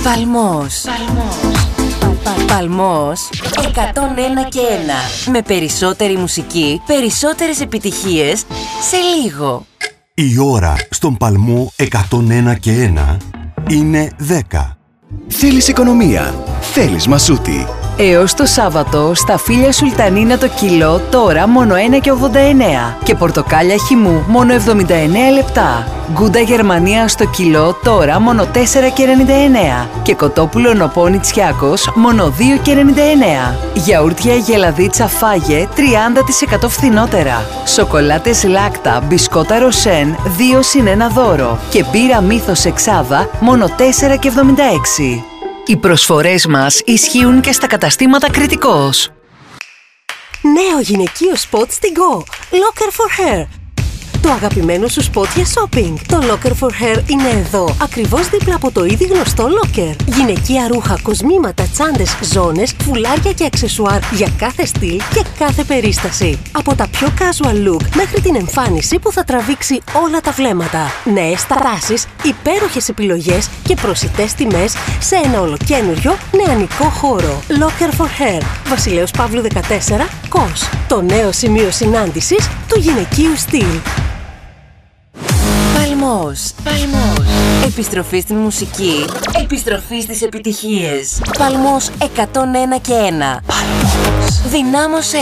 Παλμός. Παλμός 101 και 1. Με περισσότερη μουσική, περισσότερες επιτυχίες σε λίγο. Η ώρα στον Παλμό 101 και 1 είναι 10. Θέλεις οικονομία, θέλεις μασούτη. Έως το Σάββατο, στα φύλλα Σουλτανίνα το κιλό τώρα μόνο 1,89 και πορτοκάλια χυμού μόνο 79 λεπτά. Γκούντα Γερμανία στο κιλό τώρα μόνο 4,99 και κοτόπουλο Νοπόνι Τσιάκος μόνο 2,99. Γιαούρτια Γελαδίτσα Φάγε 30% φθηνότερα. Σοκολάτες Λάκτα μπισκότα Ροσέν 2 συν 1 δώρο και μπύρα Μύθος Εξάδα μόνο 4,76. Οι προσφορές μας ισχύουν και στα καταστήματα Κρητικός. Νέο γυναικείο σποτ στην Go. Locker for Hair. Το αγαπημένο σου σποτ για shopping. Το Locker for Hair είναι εδώ, ακριβώς δίπλα από το ήδη γνωστό Locker. Γυναικεία ρούχα, κοσμήματα, τσάντες, ζώνες, φουλάρια και αξεσουάρ για κάθε στυλ και κάθε περίσταση. Από τα πιο casual look μέχρι την εμφάνιση που θα τραβήξει όλα τα βλέμματα. Νέες τάσεις, υπέροχες επιλογές και προσιτές τιμές σε ένα ολοκένουργιο νεανικό χώρο. Locker for Hair. Βασιλέως Παύλου 14, COS. Το νέο σημείο συνάντησης του γυναικείου στυλ. Παλμός. Επιστροφή στην μουσική. Επιστροφή στις επιτυχίες. Παλμός 101 και 1. Παλμός. Δυνάμωσε